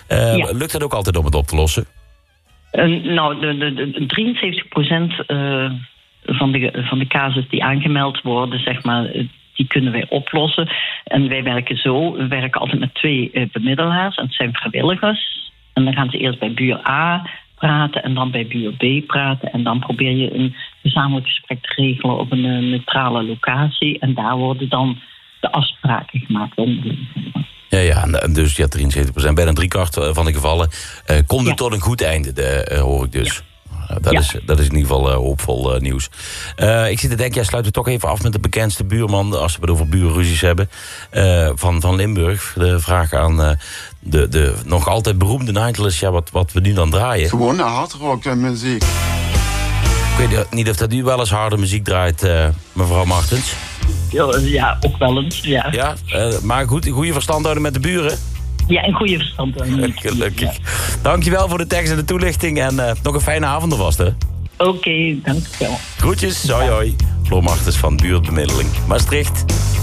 Lukt dat ook altijd om het op te lossen? Nou, de 73% van de casus die aangemeld worden, zeg maar, die kunnen wij oplossen. En wij werken zo. We werken altijd met 2 bemiddelaars. En het zijn vrijwilligers. En dan gaan ze eerst bij buur A praten en dan bij buur B praten. En dan probeer je een gezamenlijk gesprek te regelen op een neutrale locatie. En daar worden dan de afspraken gemaakt. Ja, dus 73%, bijna 3/4 van de gevallen komt het tot een goed einde, hoor ik dus. Ja. Dat is in ieder geval hoopvol nieuws. Ik zit te denken, jij sluit het toch even af met de bekendste buurman, als we het over buurruzies hebben, van Limburg. De vraag aan de nog altijd beroemde Nightless, wat we nu dan draaien. Gewoon hardrock en muziek. Ik weet niet of dat u wel eens harde muziek draait, mevrouw Martens. Ja, ook wel eens, ja. Ja, maar goed, goede verstandhouding met de buren? Ja, een goede verstandhouding. Gelukkig. Ja. Dankjewel voor de tekst en de toelichting en nog een fijne avond alvast, hè? Oké, dankjewel. Groetjes, hoi hoi. Floor Martens van Buurtbemiddeling Maastricht.